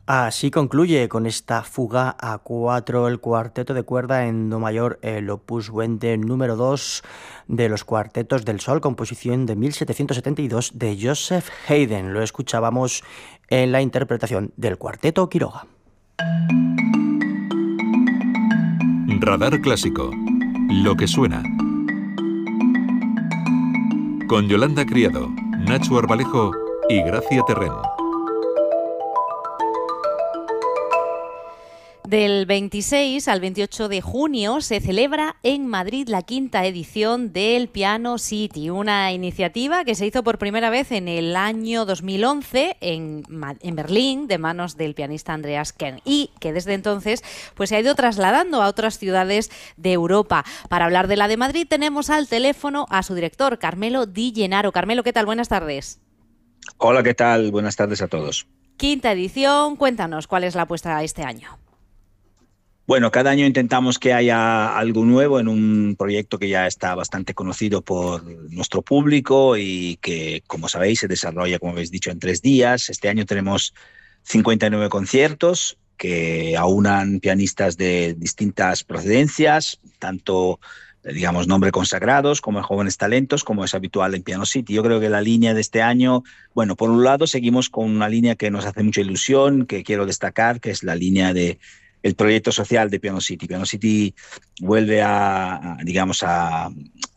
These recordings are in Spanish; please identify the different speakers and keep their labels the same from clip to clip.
Speaker 1: Así concluye con esta fuga a 4 el cuarteto de cuerda en do mayor, el opus 20 número 2 de los Cuartetos del Sol, composición de 1772 de Joseph Haydn. Lo escuchábamos en la interpretación del Cuarteto Quiroga.
Speaker 2: Radar Clásico. Lo que suena. Con Yolanda Criado, Nacho Arbalejo y Gracia Terrén.
Speaker 3: Del 26 al 28 de junio se celebra en Madrid la 5ª edición del Piano City, una iniciativa que se hizo por primera vez en el año 2011 en Berlín, de manos del pianista Andreas Kern, y que desde entonces pues se ha ido trasladando a otras ciudades de Europa. Para hablar de la de Madrid tenemos al teléfono a su director, Carmelo Di Gennaro. Carmelo, ¿qué tal? Buenas tardes.
Speaker 4: Hola, ¿qué tal? Buenas tardes a todos.
Speaker 3: 5ª edición, cuéntanos cuál es la apuesta este año.
Speaker 4: Bueno, cada año intentamos que haya algo nuevo en un proyecto que ya está bastante conocido por nuestro público y que, como sabéis, se desarrolla, como habéis dicho, en 3 días. Este año tenemos 59 conciertos que aunan pianistas de distintas procedencias, tanto, digamos, nombre consagrados como jóvenes talentos, como es habitual en Piano City. Yo creo que la línea de este año, bueno, por un lado seguimos con una línea que nos hace mucha ilusión, que quiero destacar, que es la línea de el proyecto social de Piano City. Piano City vuelve digamos, a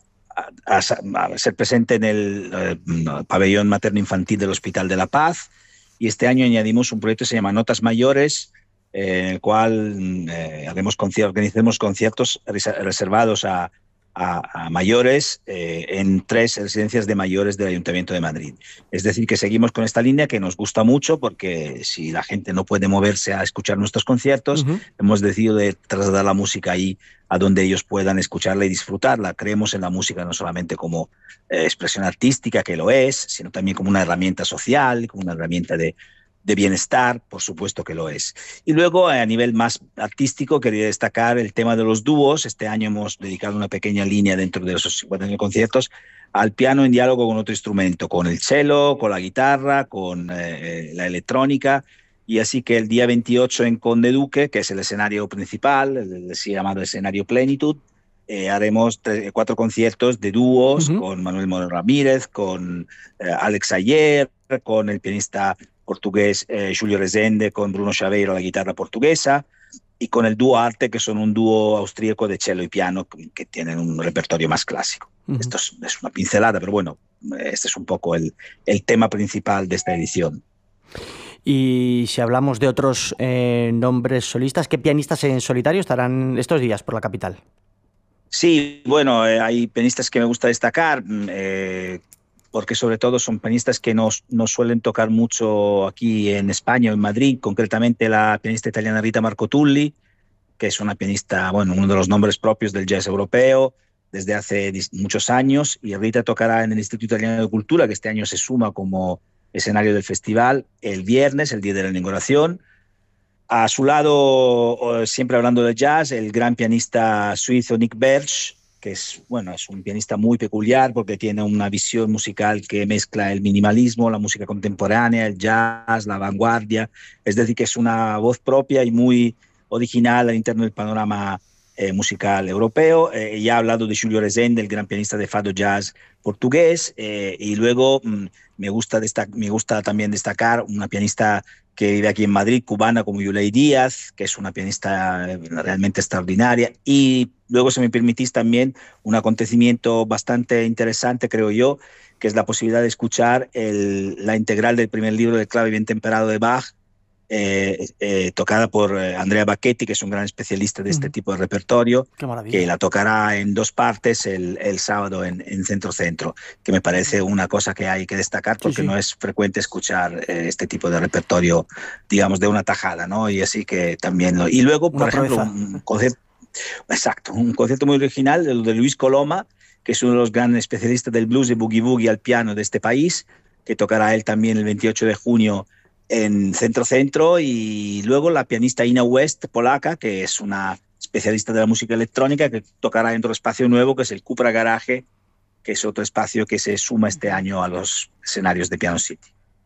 Speaker 4: ser presente en el pabellón materno-infantil del Hospital de la Paz, y este año añadimos un proyecto que se llama Notas Mayores, en el cual organizaremos conciertos reservados a mayores en 3 residencias de mayores del Ayuntamiento de Madrid. Es decir, que seguimos con esta línea que nos gusta mucho, porque si la gente no puede moverse a escuchar nuestros conciertos, hemos decidido de trasladar la música ahí a donde ellos puedan escucharla y disfrutarla. Creemos en la música no solamente como expresión artística, que lo es, sino también como una herramienta social, como una herramienta de bienestar, por supuesto que lo es. Y luego, a nivel más artístico, quería destacar el tema de los dúos. Este año hemos dedicado una pequeña línea dentro de esos 50 conciertos al piano en diálogo con otro instrumento, con el cello, con la guitarra, con la electrónica. Y así que el día 28 en Conde Duque, que es el escenario principal, el así llamado escenario Plenitud, haremos 4 conciertos de dúos con Manuel Moreno Ramírez, con Alex Ayer, con el pianista portugués Julio Rezende, con Bruno Chaveiro a la guitarra portuguesa, y con el dúo Arte, que son un dúo austríaco de cello y piano que tienen un repertorio más clásico. Esto es una pincelada, pero bueno, este es un poco el tema principal de esta edición.
Speaker 1: Y si hablamos de otros nombres solistas, ¿qué pianistas en solitario estarán estos días por la capital?
Speaker 4: Sí, bueno, hay pianistas que me gusta destacar, porque sobre todo son pianistas que no suelen tocar mucho aquí en España o en Madrid, concretamente la pianista italiana Rita Marcotulli, que es una pianista, bueno, uno de los nombres propios del jazz europeo desde hace muchos años, y Rita tocará en el Instituto Italiano de Cultura, que este año se suma como escenario del festival, el viernes, el día de la inauguración. A su lado, siempre hablando de jazz, el gran pianista suizo Nick Berch, que es un pianista muy peculiar porque tiene una visión musical que mezcla el minimalismo, la música contemporánea, el jazz, la vanguardia. Es decir, que es una voz propia y muy original al interno del panorama musical europeo. Ya ha hablado de Julio Rezende, el gran pianista de fado jazz portugués, y luego me gusta también destacar una pianista que vive aquí en Madrid, cubana, como Yulei Díaz, que es una pianista realmente extraordinaria. Y luego, si me permitís, también un acontecimiento bastante interesante, creo yo, que es la posibilidad de escuchar la integral del primer libro de Clave bien temperado de Bach, tocada por Andrea Bacchetti, que es un gran especialista de este tipo de repertorio, que la tocará en 2 partes el sábado en Centro, que me parece una cosa que hay que destacar, porque no es frecuente escuchar este tipo de repertorio, digamos, de una tajada, ¿no? Y así que también y luego, por ejemplo, un concierto muy original de Luis Coloma, que es uno de los grandes especialistas del blues y boogie boogie al piano de este país, que tocará él también el 28 de junio en Centro, y luego la pianista Ina West, polaca, que es una especialista de la música electrónica, que tocará en otro espacio nuevo, que es el Cupra Garage, que es otro espacio que se suma este año a los escenarios de Piano City.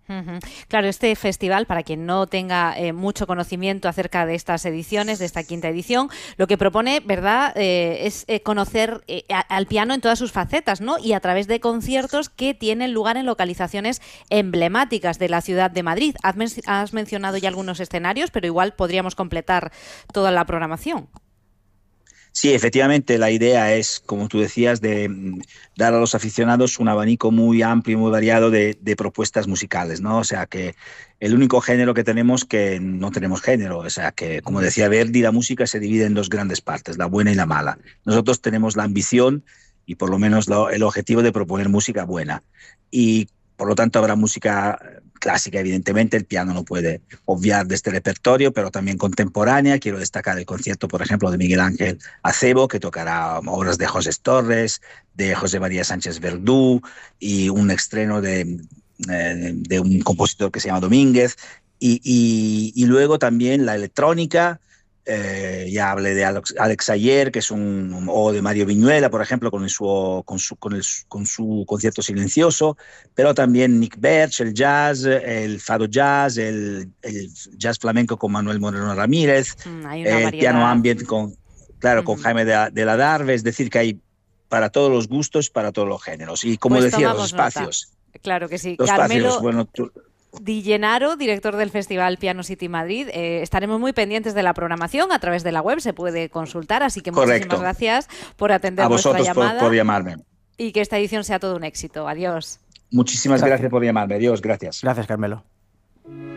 Speaker 3: Claro, este festival, para quien no tenga mucho conocimiento acerca de estas ediciones, de esta quinta edición, lo que propone, ¿verdad?, es conocer al piano en todas sus facetas, ¿no? Y a través de conciertos que tienen lugar en localizaciones emblemáticas de la ciudad de Madrid. Has mencionado ya algunos escenarios, pero igual podríamos completar toda la programación.
Speaker 4: Sí, efectivamente, la idea es, como tú decías, de dar a los aficionados un abanico muy amplio y muy variado de propuestas musicales, ¿no? O sea, que el único género que tenemos, que no tenemos género, o sea, que, como decía Verdi, la música se divide en dos grandes partes, la buena y la mala. Nosotros tenemos la ambición y por lo menos el objetivo de proponer música buena. Y por lo tanto habrá música clásica, evidentemente, el piano no puede obviar de este repertorio, pero también contemporánea. Quiero destacar el concierto, por ejemplo, de Miguel Ángel Acebo, que tocará obras de José Torres, de José María Sánchez Verdú, y un estreno de un compositor que se llama Domínguez, y luego también la electrónica. Ya hablé de Alex Ayer, que es o de Mario Viñuela, por ejemplo, con su concierto silencioso, pero también Nick Berch, el jazz, el fado jazz, el jazz flamenco con Manuel Moreno Ramírez, el piano ambient con Jaime de la Darve. Es decir, que hay para todos los gustos, para todos los géneros. Y como
Speaker 3: pues
Speaker 4: decía, los espacios.
Speaker 3: Nota. Claro que sí.
Speaker 4: Los
Speaker 3: Carmelo...
Speaker 4: espacios, bueno,
Speaker 3: Di Gennaro, director del Festival Piano City Madrid. Estaremos muy pendientes de la programación a través de la web, se puede consultar, así que muchísimas gracias por atender nuestra llamada.
Speaker 4: Por llamarme.
Speaker 3: Y que esta edición sea todo un éxito. Adiós.
Speaker 4: Muchísimas gracias por llamarme. Adiós, gracias.
Speaker 1: Gracias, Carmelo.